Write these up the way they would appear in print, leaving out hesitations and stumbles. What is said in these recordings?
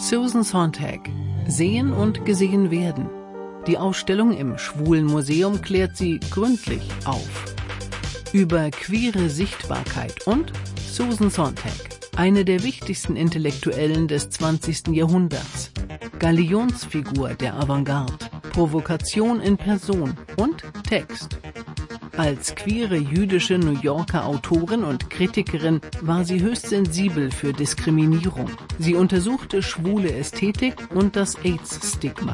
Susan Sontag. Sehen und gesehen werden. Die Ausstellung im Schwulen Museum klärt sie gründlich auf. Über queere Sichtbarkeit und Susan Sontag. Eine der wichtigsten Intellektuellen des 20. Jahrhunderts. Galionsfigur der Avantgarde. Provokation in Person und Text. Als queere jüdische New Yorker Autorin und Kritikerin war sie höchst sensibel für Diskriminierung. Sie untersuchte schwule Ästhetik und das AIDS-Stigma.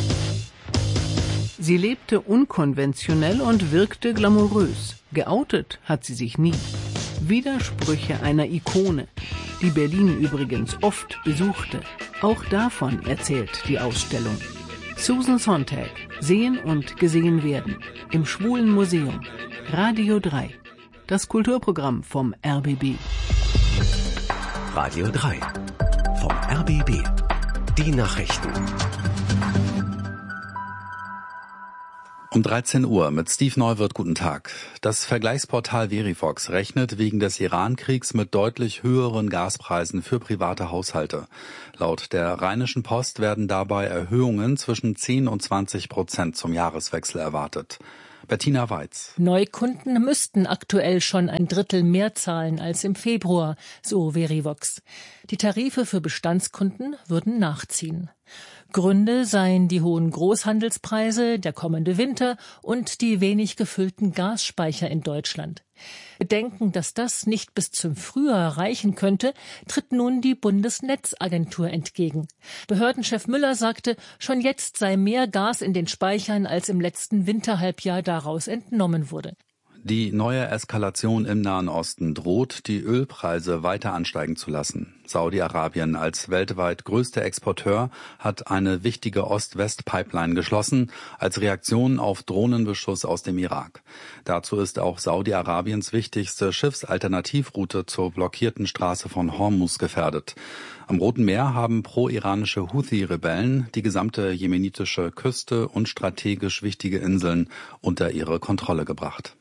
Sie lebte unkonventionell und wirkte glamourös. Geoutet hat sie sich nie. Widersprüche einer Ikone, die Berlin übrigens oft besuchte. Auch davon erzählt die Ausstellung. Susan Sontag. Sehen und gesehen werden. Im Schwulen Museum. Radio 3. Das Kulturprogramm vom RBB. Radio 3. Vom RBB. Die Nachrichten. Um 13 Uhr mit Steve Neuwirth, guten Tag. Das Vergleichsportal Verivox rechnet wegen des Iran-Kriegs mit deutlich höheren Gaspreisen für private Haushalte. Laut der Rheinischen Post werden dabei Erhöhungen zwischen 10 und 20% zum Jahreswechsel erwartet. Bettina Weiz. Neukunden müssten aktuell schon ein Drittel mehr zahlen als im Februar, so Verivox. Die Tarife für Bestandskunden würden nachziehen. Gründe seien die hohen Großhandelspreise, der kommende Winter und die wenig gefüllten Gasspeicher in Deutschland. Bedenken, dass das nicht bis zum Frühjahr reichen könnte, tritt nun die Bundesnetzagentur entgegen. Behördenchef Müller sagte, schon jetzt sei mehr Gas in den Speichern, als im letzten Winterhalbjahr daraus entnommen wurde. Die neue Eskalation im Nahen Osten droht, die Ölpreise weiter ansteigen zu lassen. Saudi-Arabien als weltweit größter Exporteur hat eine wichtige Ost-West-Pipeline geschlossen, als Reaktion auf Drohnenbeschuss aus dem Irak. Dazu ist auch Saudi-Arabiens wichtigste Schiffsalternativroute zur blockierten Straße von Hormuz gefährdet. Am Roten Meer haben pro-iranische Houthi-Rebellen die gesamte jemenitische Küste und strategisch wichtige Inseln unter ihre Kontrolle gebracht.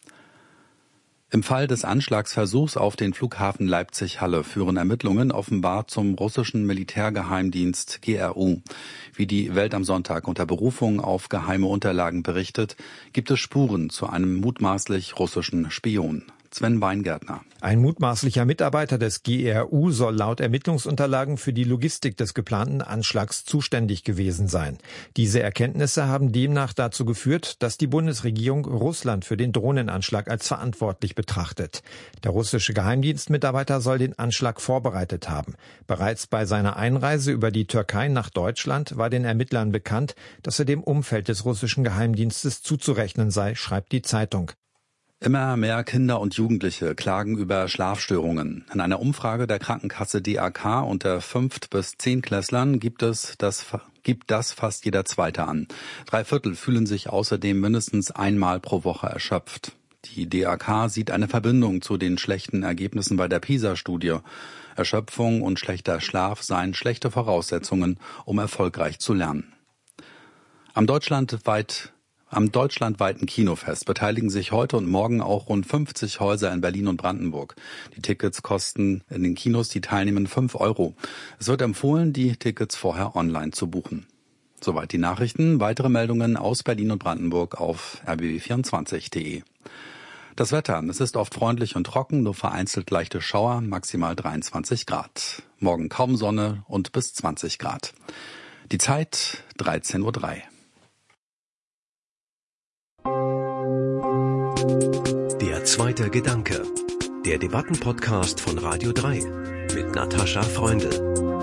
Im Fall des Anschlagsversuchs auf den Flughafen Leipzig-Halle führen Ermittlungen offenbar zum russischen Militärgeheimdienst GRU. Wie die Welt am Sonntag unter Berufung auf geheime Unterlagen berichtet, gibt es Spuren zu einem mutmaßlich russischen Spion. Sven Weingärtner. Ein mutmaßlicher Mitarbeiter des GRU soll laut Ermittlungsunterlagen für die Logistik des geplanten Anschlags zuständig gewesen sein. Diese Erkenntnisse haben demnach dazu geführt, dass die Bundesregierung Russland für den Drohnenanschlag als verantwortlich betrachtet. Der russische Geheimdienstmitarbeiter soll den Anschlag vorbereitet haben. Bereits bei seiner Einreise über die Türkei nach Deutschland war den Ermittlern bekannt, dass er dem Umfeld des russischen Geheimdienstes zuzurechnen sei, schreibt die Zeitung. Immer mehr Kinder und Jugendliche klagen über Schlafstörungen. In einer Umfrage der Krankenkasse DAK unter 5- bis 10-Klässlern gibt das fast jeder Zweite an. 3/4 fühlen sich außerdem mindestens einmal pro Woche erschöpft. Die DAK sieht eine Verbindung zu den schlechten Ergebnissen bei der PISA-Studie. Erschöpfung und schlechter Schlaf seien schlechte Voraussetzungen, um erfolgreich zu lernen. Am deutschlandweiten Kinofest beteiligen sich heute und morgen auch rund 50 Häuser in Berlin und Brandenburg. Die Tickets kosten in den Kinos, die teilnehmen, 5 €. Es wird empfohlen, die Tickets vorher online zu buchen. Soweit die Nachrichten. Weitere Meldungen aus Berlin und Brandenburg auf rbb24.de. Das Wetter. Es ist oft freundlich und trocken, nur vereinzelt leichte Schauer, maximal 23 Grad. Morgen kaum Sonne und bis 20 Grad. Die Zeit 13:03 Uhr. Der zweite Gedanke. Der Debattenpodcast von Radio 3 mit Natascha Freundl.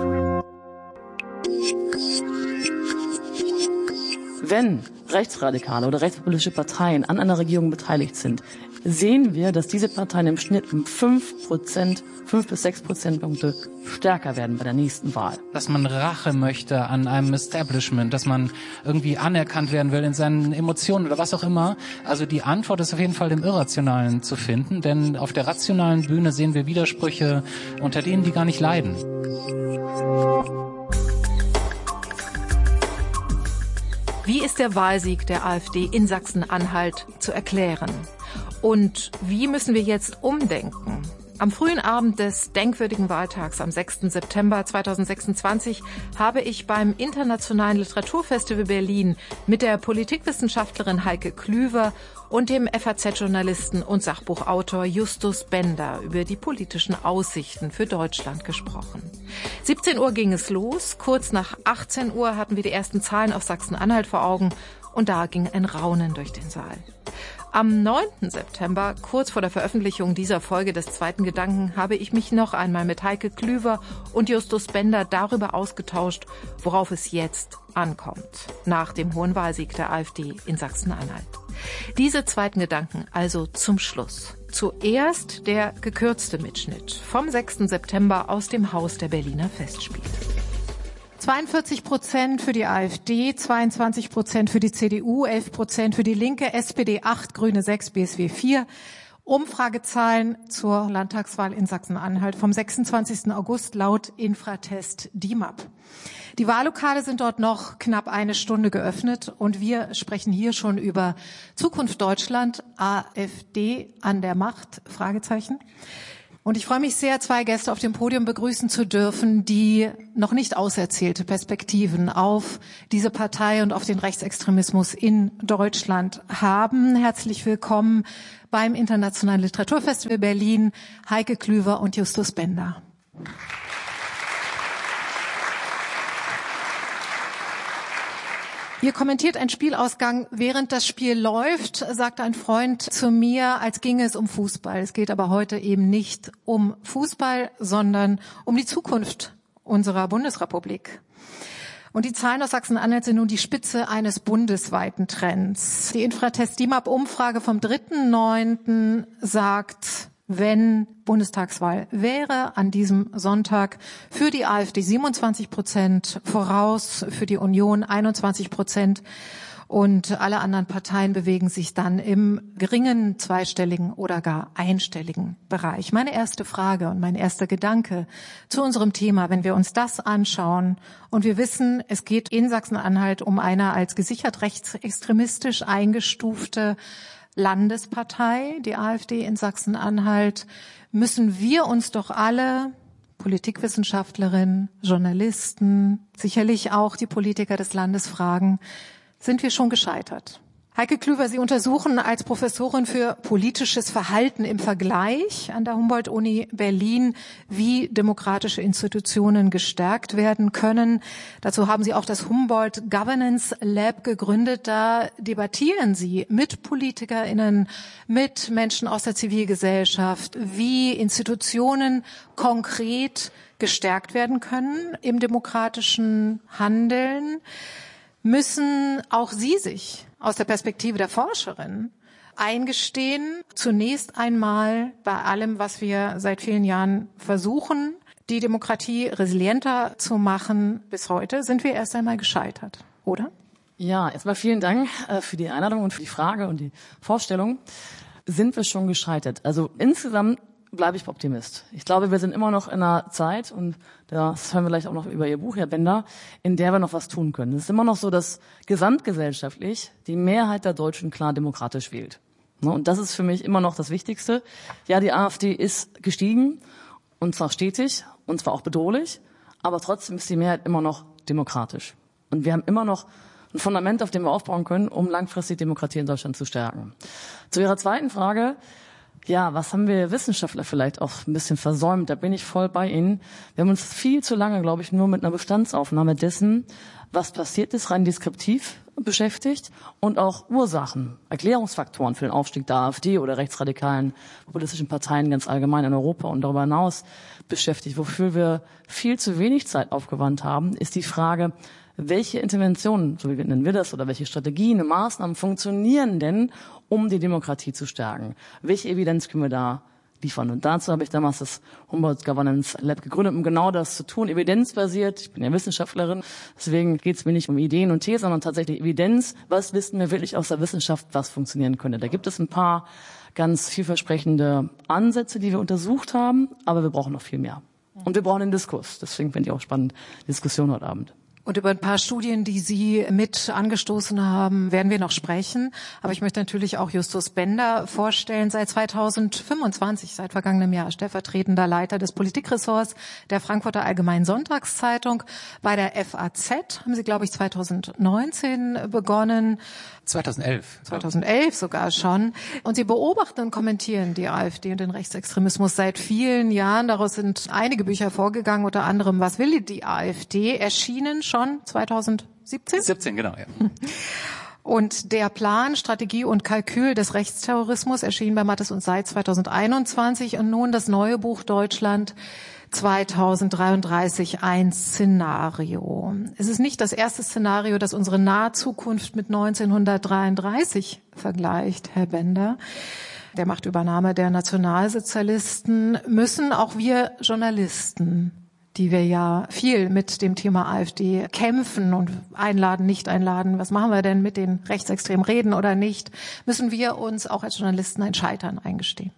Wenn rechtsradikale oder rechtspopulistische Parteien an einer Regierung beteiligt sind, sehen wir, dass diese Parteien im Schnitt um 5 bis 6 Prozentpunkte stärker werden bei der nächsten Wahl. Dass man Rache möchte an einem Establishment, dass man irgendwie anerkannt werden will in seinen Emotionen oder was auch immer. Also die Antwort ist auf jeden Fall im Irrationalen zu finden, denn auf der rationalen Bühne sehen wir Widersprüche unter denen, die gar nicht leiden. Wie ist der Wahlsieg der AfD in Sachsen-Anhalt zu erklären? Und wie müssen wir jetzt umdenken? Am frühen Abend des denkwürdigen Wahltags am 6. September 2026 habe ich beim Internationalen Literaturfestival Berlin mit der Politikwissenschaftlerin Heike Klüver und dem FAZ-Journalisten und Sachbuchautor Justus Bender über die politischen Aussichten für Deutschland gesprochen. 17 Uhr ging es los, kurz nach 18 Uhr hatten wir die ersten Zahlen auf Sachsen-Anhalt vor Augen und da ging ein Raunen durch den Saal. Am 9. September, kurz vor der Veröffentlichung dieser Folge des zweiten Gedanken, habe ich mich noch einmal mit Heike Klüver und Justus Bender darüber ausgetauscht, worauf es jetzt ankommt, nach dem hohen Wahlsieg der AfD in Sachsen-Anhalt. Diese zweiten Gedanken also zum Schluss. Zuerst der gekürzte Mitschnitt vom 6. September aus dem Haus der Berliner Festspiele. 42% für die AfD, 22% für die CDU, 11% für die Linke, SPD 8, Grüne 6, BSW 4. Umfragezahlen zur Landtagswahl in Sachsen-Anhalt vom 26. August laut Infratest DIMAP. Die Wahllokale sind dort noch knapp eine Stunde geöffnet und wir sprechen hier schon über Zukunft Deutschland, AfD an der Macht, Fragezeichen. Und ich freue mich sehr, zwei Gäste auf dem Podium begrüßen zu dürfen, die noch nicht auserzählte Perspektiven auf diese Partei und auf den Rechtsextremismus in Deutschland haben. Herzlich willkommen beim Internationalen Literaturfestival Berlin, Heike Klüver und Justus Bender. Ihr kommentiert einen Spielausgang, während das Spiel läuft, sagt ein Freund zu mir, als ginge es um Fußball. Es geht aber heute eben nicht um Fußball, sondern um die Zukunft unserer Bundesrepublik. Und die Zahlen aus Sachsen-Anhalt sind nun die Spitze eines bundesweiten Trends. Die Infratest DIMAP-Umfrage vom 3.9. sagt, wenn Bundestagswahl wäre, an diesem Sonntag für die AfD 27% voraus, für die Union 21% und alle anderen Parteien bewegen sich dann im geringen zweistelligen oder gar einstelligen Bereich. Meine erste Frage und mein erster Gedanke zu unserem Thema, wenn wir uns das anschauen und wir wissen, es geht in Sachsen-Anhalt um eine als gesichert rechtsextremistisch eingestufte Landespartei, die AfD in Sachsen-Anhalt, müssen wir uns doch alle, Politikwissenschaftlerinnen, Journalisten, sicherlich auch die Politiker des Landes fragen, sind wir schon gescheitert? Heike Klüver, Sie untersuchen als Professorin für politisches Verhalten im Vergleich an der Humboldt-Uni Berlin, wie demokratische Institutionen gestärkt werden können. Dazu haben Sie auch das Humboldt Governance Lab gegründet. Da debattieren Sie mit PolitikerInnen, mit Menschen aus der Zivilgesellschaft, wie Institutionen konkret gestärkt werden können im demokratischen Handeln. Müssen auch Sie sich aus der Perspektive der Forscherin eingestehen, zunächst einmal bei allem, was wir seit vielen Jahren versuchen, die Demokratie resilienter zu machen, bis heute sind wir erst einmal gescheitert, oder? Ja, erstmal vielen Dank für die Einladung und für die Frage und die Vorstellung. Sind wir schon gescheitert? Also insgesamt bleibe ich Optimist. Ich glaube, wir sind immer noch in einer Zeit, und das hören wir gleich auch noch über Ihr Buch, Herr Bender, in der wir noch was tun können. Es ist immer noch so, dass gesamtgesellschaftlich die Mehrheit der Deutschen klar demokratisch wählt. Und das ist für mich immer noch das Wichtigste. Ja, die AfD ist gestiegen, und zwar stetig, und zwar auch bedrohlich, aber trotzdem ist die Mehrheit immer noch demokratisch. Und wir haben immer noch ein Fundament, auf dem wir aufbauen können, um langfristig Demokratie in Deutschland zu stärken. Zu Ihrer zweiten Frage: Ja, was haben wir Wissenschaftler vielleicht auch ein bisschen versäumt? Da bin ich voll bei Ihnen. Wir haben uns viel zu lange, glaube ich, nur mit einer Bestandsaufnahme dessen, was passiert ist, rein deskriptiv beschäftigt und auch Ursachen, Erklärungsfaktoren für den Aufstieg der AfD oder rechtsradikalen politischen Parteien ganz allgemein in Europa und darüber hinaus beschäftigt. Wofür wir viel zu wenig Zeit aufgewandt haben, ist die Frage, welche Interventionen, so wie nennen wir das, oder welche Strategien, Maßnahmen funktionieren denn, um die Demokratie zu stärken? Welche Evidenz können wir da liefern? Und dazu habe ich damals das Humboldt Governance Lab gegründet, um genau das zu tun, evidenzbasiert. Ich bin ja Wissenschaftlerin, deswegen geht es mir nicht um Ideen und Thesen, sondern tatsächlich Evidenz. Was wissen wir wirklich aus der Wissenschaft, was funktionieren könnte? Da gibt es ein paar ganz vielversprechende Ansätze, die wir untersucht haben, aber wir brauchen noch viel mehr. Und wir brauchen den Diskurs. Deswegen finde ich auch spannend, Diskussion heute Abend. Und über ein paar Studien, die Sie mit angestoßen haben, werden wir noch sprechen. Aber ich möchte natürlich auch Justus Bender vorstellen, seit 2025, seit vergangenem Jahr, stellvertretender Leiter des Politikressorts der Frankfurter Allgemeinen Sonntagszeitung. Bei der FAZ haben Sie, glaube ich, 2019 begonnen. 2011 sogar schon. Und Sie beobachten und kommentieren die AfD und den Rechtsextremismus seit vielen Jahren. Daraus sind einige Bücher hervorgegangen, unter anderem Was will die AfD? Erschienen schon 2017? 17, genau, ja. Und der Plan, Strategie und Kalkül des Rechtsterrorismus erschien bei Mattes und Seitz 2021 und nun das neue Buch Deutschland 2033, ein Szenario. Es ist nicht das erste Szenario, das unsere nahe Zukunft mit 1933 vergleicht, Herr Bender. Der Machtübernahme der Nationalsozialisten müssen auch wir Journalisten, die wir ja viel mit dem Thema AfD kämpfen und einladen, nicht einladen, was machen wir denn mit den Rechtsextremen, reden oder nicht, müssen wir uns auch als Journalisten ein Scheitern eingestehen.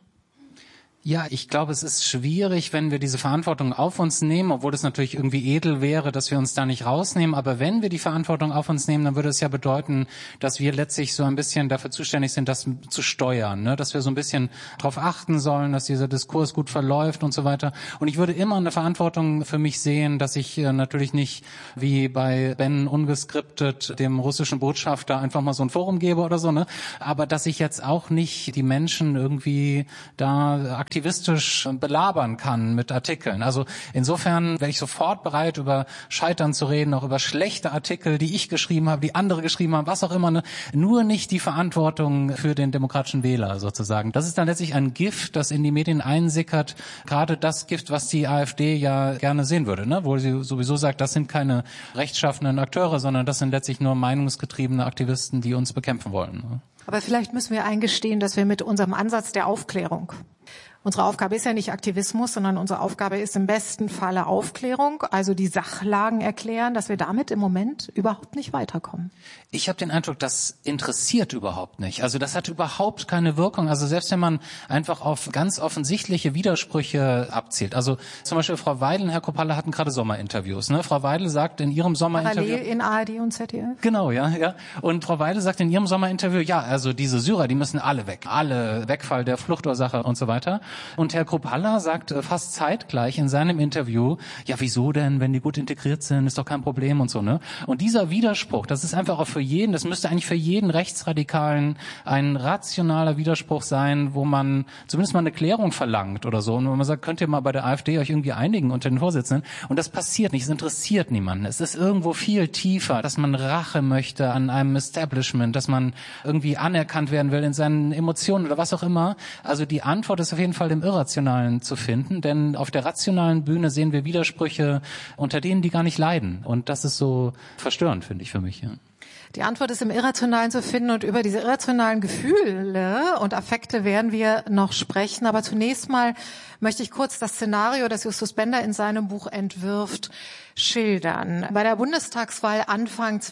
Ja, ich glaube, es ist schwierig, wenn wir diese Verantwortung auf uns nehmen, obwohl es natürlich irgendwie edel wäre, dass wir uns da nicht rausnehmen. Aber wenn wir die Verantwortung auf uns nehmen, dann würde es ja bedeuten, dass wir letztlich so ein bisschen dafür zuständig sind, das zu steuern, ne? Dass wir so ein bisschen darauf achten sollen, dass dieser Diskurs gut verläuft und so weiter. Und ich würde immer eine Verantwortung für mich sehen, dass ich natürlich nicht wie bei Ben ungeskriptet dem russischen Botschafter einfach mal so ein Forum gebe oder so, ne? Aber dass ich jetzt auch nicht die Menschen irgendwie da aktivistisch belabern kann mit Artikeln. Also insofern wäre ich sofort bereit, über Scheitern zu reden, auch über schlechte Artikel, die ich geschrieben habe, die andere geschrieben haben, was auch immer. Ne? Nur nicht die Verantwortung für den demokratischen Wähler sozusagen. Das ist dann letztlich ein Gift, das in die Medien einsickert. Gerade das Gift, was die AfD ja gerne sehen würde, ne? Wo sie sowieso sagt, das sind keine rechtschaffenden Akteure, sondern das sind letztlich nur meinungsgetriebene Aktivisten, die uns bekämpfen wollen. Ne? Aber vielleicht müssen wir eingestehen, dass wir mit unserem Ansatz der Aufklärung, unsere Aufgabe ist ja nicht Aktivismus, sondern unsere Aufgabe ist im besten Falle Aufklärung, also die Sachlagen erklären, dass wir damit im Moment überhaupt nicht weiterkommen. Ich habe den Eindruck, das interessiert überhaupt nicht. Also das hat überhaupt keine Wirkung. Also selbst wenn man einfach auf ganz offensichtliche Widersprüche abzielt. Also zum Beispiel Frau Weidel und Herr Kropalla hatten gerade Sommerinterviews. Ne? Frau Weidel sagt in ihrem Sommerinterview... Parallel in ARD und ZDF? Genau, ja. Und Frau Weidel sagt in ihrem Sommerinterview, ja, also diese Syrer, die müssen alle weg. Alle Wegfall der Fluchtursache und so weiter. Und Herr Kropalla sagt fast zeitgleich in seinem Interview, ja, wieso denn, wenn die gut integriert sind, ist doch kein Problem und so, ne? Und dieser Widerspruch, das ist einfach auch für jeden, das müsste eigentlich für jeden Rechtsradikalen ein rationaler Widerspruch sein, wo man zumindest mal eine Klärung verlangt oder so. Und wo man sagt, könnt ihr mal bei der AfD euch irgendwie einigen unter den Vorsitzenden? Und das passiert nicht, es interessiert niemanden. Es ist irgendwo viel tiefer, dass man Rache möchte an einem Establishment, dass man irgendwie anerkannt werden will in seinen Emotionen oder was auch immer. Also die Antwort ist auf jeden Fall im Irrationalen zu finden, denn auf der rationalen Bühne sehen wir Widersprüche, unter denen die gar nicht leiden. Und das ist so verstörend, finde ich, für mich. Ja. Die Antwort ist im Irrationalen zu finden und über diese irrationalen Gefühle und Affekte werden wir noch sprechen. Aber zunächst mal möchte ich kurz das Szenario, das Justus Bender in seinem Buch entwirft, schildern. Bei der Bundestagswahl Anfang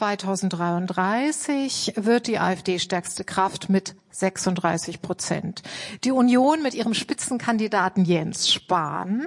2033 wird die AfD stärkste Kraft mit 36%. Die Union mit ihrem Spitzenkandidaten Jens Spahn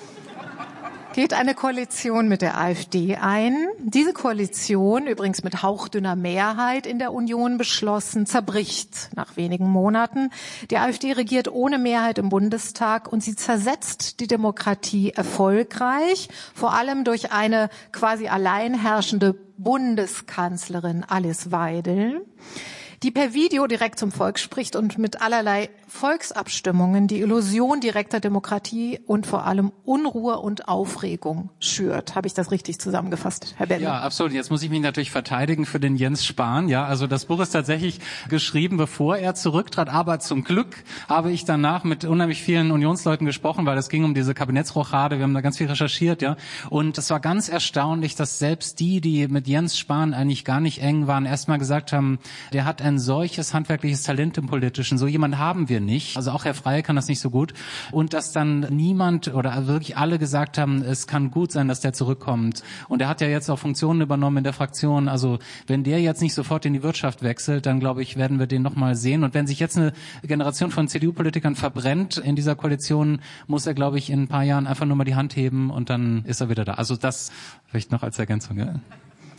geht eine Koalition mit der AfD ein. Diese Koalition, übrigens mit hauchdünner Mehrheit in der Union beschlossen, zerbricht nach wenigen Monaten. Die AfD regiert ohne Mehrheit im Bundestag und sie zersetzt die Demokratie erfolgreich, vor allem durch eine quasi allein herrschende Bundeskanzlerin Alice Weidel, die per Video direkt zum Volk spricht und mit allerlei Volksabstimmungen die Illusion direkter Demokratie und vor allem Unruhe und Aufregung schürt. Habe ich das richtig zusammengefasst, Herr Bender? Ja, absolut. Jetzt muss ich mich natürlich verteidigen für den Jens Spahn. Ja, also das Buch ist tatsächlich geschrieben, bevor er zurücktrat. Aber zum Glück habe ich danach mit unheimlich vielen Unionsleuten gesprochen, weil es ging um diese Kabinettsrochade. Wir haben da ganz viel recherchiert, ja. Und es war ganz erstaunlich, dass selbst die mit Jens Spahn eigentlich gar nicht eng waren, erstmal gesagt haben, der hat ein solches handwerkliches Talent im Politischen. So jemand haben wir nicht. Also auch Herr Frey kann das nicht so gut. Und dass dann niemand oder wirklich alle gesagt haben, es kann gut sein, dass der zurückkommt. Und er hat ja jetzt auch Funktionen übernommen in der Fraktion. Also wenn der jetzt nicht sofort in die Wirtschaft wechselt, dann glaube ich, werden wir den nochmal sehen. Und wenn sich jetzt eine Generation von CDU-Politikern verbrennt in dieser Koalition, muss er, glaube ich, in ein paar Jahren einfach nur mal die Hand heben und dann ist er wieder da. Also das vielleicht noch als Ergänzung. Ja.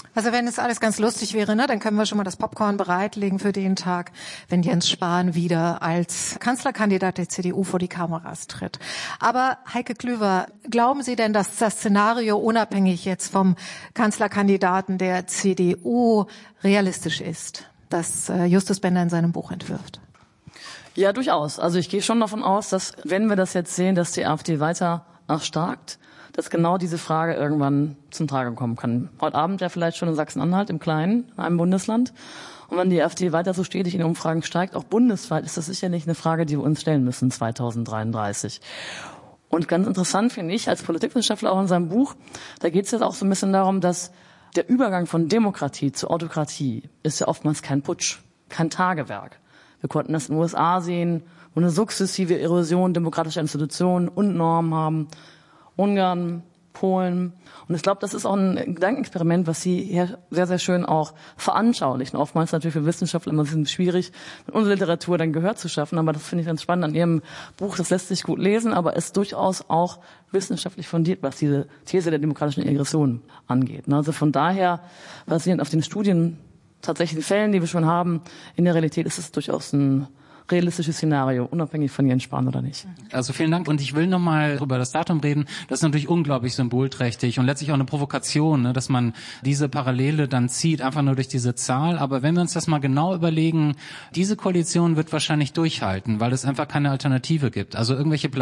Also wenn es alles ganz lustig wäre, ne, dann können wir schon mal das Popcorn bereitlegen für den Tag, wenn Jens Spahn wieder als Kanzlerkandidat der CDU vor die Kameras tritt. Aber Heike Klüver, glauben Sie denn, dass das Szenario unabhängig jetzt vom Kanzlerkandidaten der CDU realistisch ist, das Justus Bender in seinem Buch entwirft? Ja, durchaus. Also ich gehe schon davon aus, dass, wenn wir das jetzt sehen, dass die AfD weiter erstarkt, dass genau diese Frage irgendwann zum Tragen kommen kann. Heute Abend ja vielleicht schon in Sachsen-Anhalt, im Kleinen, in einem Bundesland. Und wenn die AfD weiter so stetig in den Umfragen steigt, auch bundesweit, ist das sicherlich eine Frage, die wir uns stellen müssen 2033. Und ganz interessant finde ich, als Politikwissenschaftler auch in seinem Buch, da geht es jetzt auch so ein bisschen darum, dass der Übergang von Demokratie zu Autokratie ist ja oftmals kein Putsch, kein Tagewerk. Wir konnten das in den USA sehen, wo eine sukzessive Erosion demokratischer Institutionen und Normen haben. Ungarn, Polen. Und ich glaube, das ist auch ein Gedankenexperiment, was Sie hier sehr, sehr schön auch veranschaulichen. Oftmals natürlich für Wissenschaftler immer ein bisschen schwierig, mit unserer Literatur dann Gehör zu schaffen. Aber das finde ich ganz spannend an Ihrem Buch. Das lässt sich gut lesen, aber ist durchaus auch wissenschaftlich fundiert, was diese These der demokratischen Aggression angeht. Also von daher, basierend auf den Studien, tatsächlichen Fällen, die wir schon haben, in der Realität ist es durchaus ein realistisches Szenario, unabhängig von Jens Spahn oder nicht. Also vielen Dank. Und ich will nochmal über das Datum reden. Das ist natürlich unglaublich symbolträchtig und letztlich auch eine Provokation, ne, dass man diese Parallele dann zieht, einfach nur durch diese Zahl. Aber wenn wir uns das mal genau überlegen, diese Koalition wird wahrscheinlich durchhalten, weil es einfach keine Alternative gibt. Also irgendwelche